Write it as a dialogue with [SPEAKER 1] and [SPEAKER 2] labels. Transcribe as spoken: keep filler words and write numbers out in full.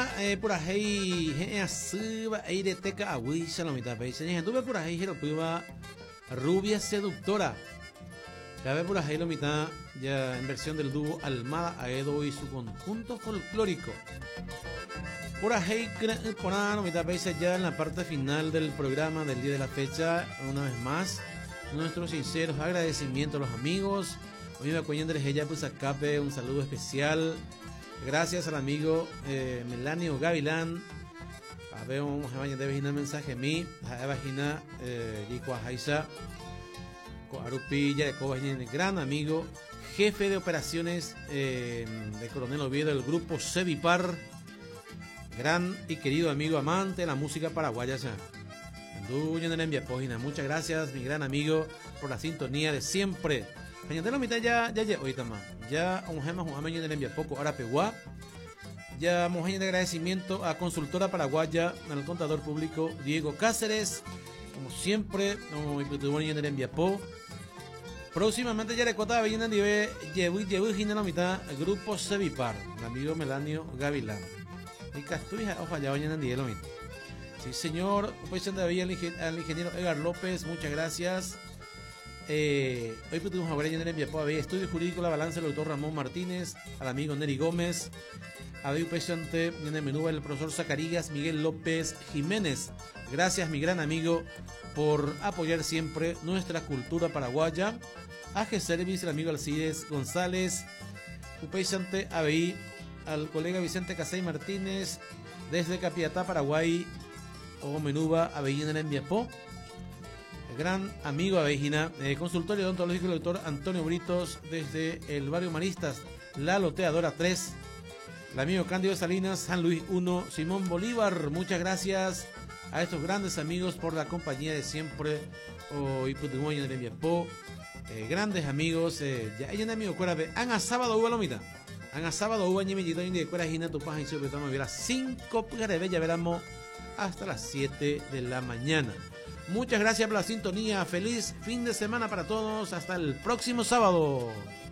[SPEAKER 1] lomita eh, por ahí je asuba aire teca aguisa lomita pe se tuve por ahí jero piba rubia seductora. Cabe por ahí lomita ya en versión del dúo Almada Aedo y su conjunto folclórico. Por ahí por ahí lomita pe ya en la parte final del programa del día de la fecha, una vez más nuestros sinceros agradecimientos a los amigos. Hoy me acuerdo de ella pues acabe un saludo especial. Gracias al amigo eh, Melanio Gavilán. A ver, vamos a bañar de vagina mensaje a mí. A vagina Yico Ajaisa. Coarupilla de Cobajina, gran amigo, jefe de operaciones eh, de Coronel Oviedo del grupo Cevipar. Gran y querido amigo amante de la música paraguaya. Muchas gracias, mi gran amigo, por la sintonía de siempre. Mañana la mitad ya, ya, ya, ahorita más. Ya, un gema, un gema, le envía poco. Ahora, Peguá. Ya, un de agradecimiento a Consultora Paraguaya, al contador público Diego Cáceres. Como siempre, no, y le envía po. Próximamente ya le contaba, viene nivel, llevo y llevo y la mitad, el grupo Cevipar, el amigo Melanio Gavilán. Y Castuija, ojalá vayan a nivel lo mismo. Sí, señor, oposición de al ingeniero Edgar López, muchas gracias. Eh, hoy pudimos hablar en el enviado estudio jurídico La Balanza del doctor Ramón Martínez, al amigo Neri Gómez, a hoy presente en el menú el profesor Zacarías Miguel López Jiménez. Gracias, mi gran amigo, por apoyar siempre nuestra cultura paraguaya. A G-Service, el amigo Alcides González, Upeyante A B I, al colega Vicente Casey Martínez, desde Capiatá, Paraguay, o Menuba, A B I en el enviado. Gran amigo Avejina, eh, consultorio odontológico del doctor Antonio Britos desde el barrio Maristas, La Loteadora tres, el amigo Cándido Salinas, San Luis uno, Simón Bolívar. Muchas gracias a estos grandes amigos por la compañía de siempre. Hoy Putumoy en el eh, grandes amigos, eh, ya hay un amigo cuérape, han a sábado uva lomita, han a sábado uva ñemillito y de cuera gina tu paja y sobre todo las cinco de bella veramos hasta las siete de la mañana. Muchas gracias por la sintonía. Feliz fin de semana para todos. Hasta el próximo sábado.